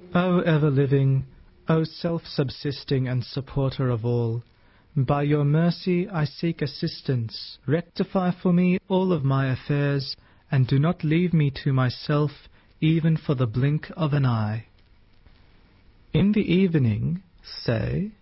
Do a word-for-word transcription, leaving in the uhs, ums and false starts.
O ever-living, O self-subsisting and supporter of all, by your mercy I seek assistance. Rectify for me all of my affairs, and do not leave me to myself even for the blink of an eye. In the evening say,